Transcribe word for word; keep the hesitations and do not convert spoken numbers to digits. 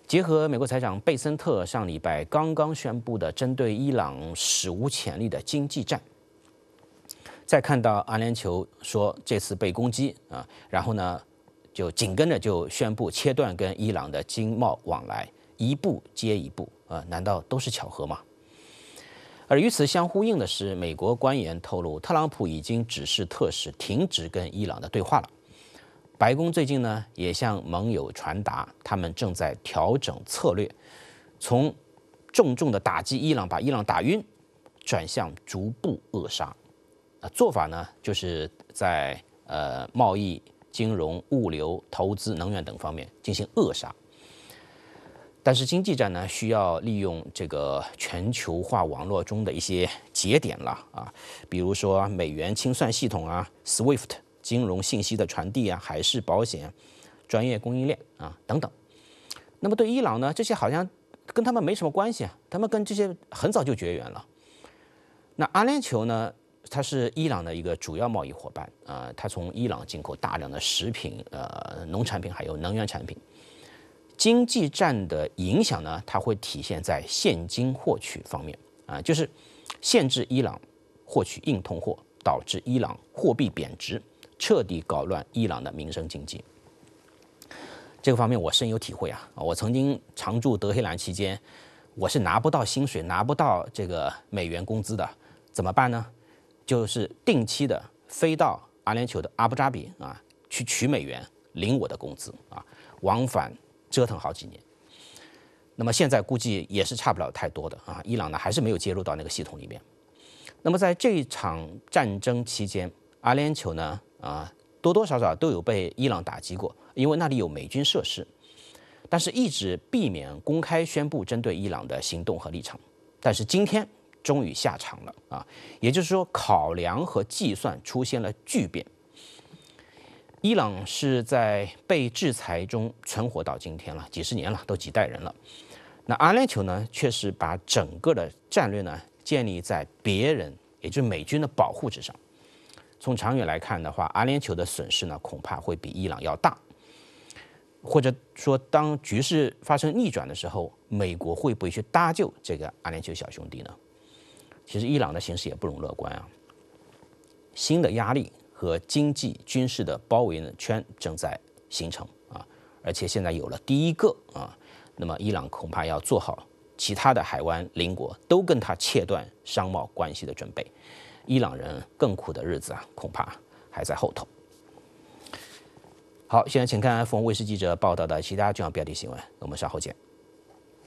结合美国财长贝森特上礼拜刚刚宣布的针对伊朗史无前例的经济战，再看到阿联酋说这次被攻击啊，然后呢就紧跟着就宣布切断跟伊朗的经贸往来，一步接一步啊，难道都是巧合吗？而与此相呼应的是，美国官员透露，特朗普已经指示特使停止跟伊朗的对话了。白宫最近呢也向盟友传达，他们正在调整策略，从重重的打击伊朗，把伊朗打晕，转向逐步扼杀。啊，做法呢就是在呃贸易、金融、物流、投资、能源等方面进行扼杀。但是经济战呢，需要利用这个全球化网络中的一些节点了啊，比如说美元清算系统啊 ，SWIFT。金融信息的传递啊，海事保险、专业供应链啊等等。那么对伊朗呢，这些好像跟他们没什么关系啊，他们跟这些很早就绝缘了。那阿联酋呢，它是伊朗的一个主要贸易伙伴啊、呃，它从伊朗进口大量的食品、呃农产品还有能源产品。经济战的影响呢，它会体现在现金获取方面啊、呃，就是限制伊朗获取硬通货，导致伊朗货币贬值。彻底搞乱伊朗的民生经济，这个方面我深有体会啊！我曾经常驻德黑兰期间，我是拿不到薪水、拿不到这个美元工资的，怎么办呢？就是定期的飞到阿联酋的阿布扎比啊，去取美元领我的工资啊，往返折腾好几年。那么现在估计也是差不了太多的啊，伊朗呢还是没有接入到那个系统里面。那么在这场战争期间，阿联酋呢？啊，多多少少都有被伊朗打击过，因为那里有美军设施，但是一直避免公开宣布针对伊朗的行动和立场。但是今天终于下场了啊，也就是说，考量和计算出现了巨变。伊朗是在被制裁中存活到今天了，几十年了，都几代人了。那阿联酋呢，却是把整个的战略呢建立在别人，也就是美军的保护之上。从长远来看的话，阿联酋的损失呢，恐怕会比伊朗要大。或者说，当局势发生逆转的时候，美国会不会去搭救这个阿联酋小兄弟呢？其实，伊朗的形势也不容乐观啊。新的压力和经济、军事的包围圈正在形成啊，而且现在有了第一个啊，那么伊朗恐怕要做好其他的海湾邻国都跟他切断商贸关系的准备。伊朗人更苦的日子啊，恐怕还在后头。好，现在请看凤凰卫视记者报道的其他重要标题新闻，我们稍后见。